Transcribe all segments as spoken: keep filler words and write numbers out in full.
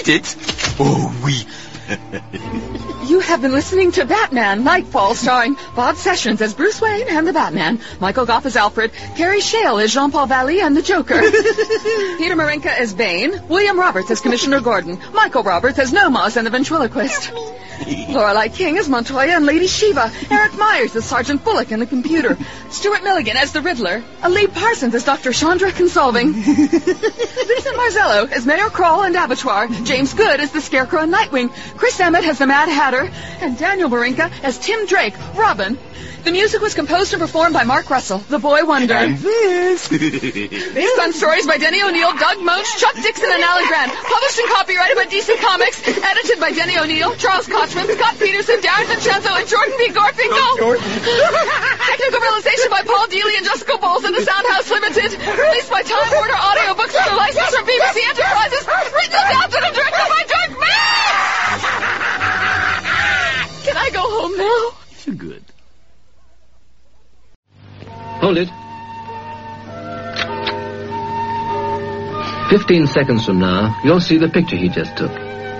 get it? Oh, oui. You have been listening to Batman Nightfall, starring Bob Sessions as Bruce Wayne and the Batman, Michael Goff as Alfred, Carrie Shale as Jean-Paul Valley and the Joker, Peter Marinka as Bane, William Roberts as Commissioner Gordon, Michael Roberts as Nomos and the Ventriloquist, Lorelei King as Montoya and Lady Shiva, Eric Myers as Sergeant Bullock and the Computer, Stuart Milligan as the Riddler, Alee Parsons as Doctor Chandra Consolving, Vincent Marzello as Mayor Kroll and Abattoir, James Good as the Scarecrow and Nightwing, Chris Emmett as the Mad Hatter, and Daniel Marinka as Tim Drake, Robin. The music was composed and performed by Mark Russell, the Boy Wonder. And this. Based on stories by Denny O'Neil, Doug Moach, Chuck Dixon, and Alan Grant. Published and copyrighted by D C Comics. Edited by Denny O'Neil, Charles Kochman, Scott Peterson, Darren Vincenzo, and Jordan B. Gorfinkel. Technical realization by Paul Deely and Jessica Bowles and the Sound House Limited. Released by Time Warner Audiobooks under license from B B C Enterprises. Written, adapted, and directed by Doug Mann! Can I go home now? You're good. Hold it. Fifteen seconds from now, you'll see the picture he just took.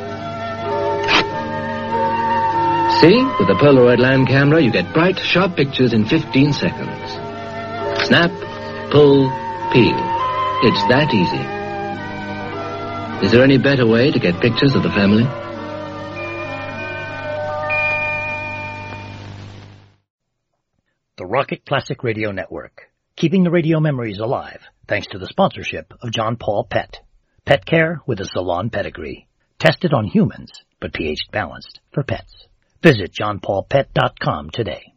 See? With the Polaroid land camera, you get bright, sharp pictures in fifteen seconds. Snap, pull, peel. It's that easy. Is there any better way to get pictures of the family? The Rocket Classic Radio Network, keeping the radio memories alive thanks to the sponsorship of John Paul Pet. Pet care with a salon pedigree. Tested on humans, but pH balanced for pets. Visit john paul pet dot com today.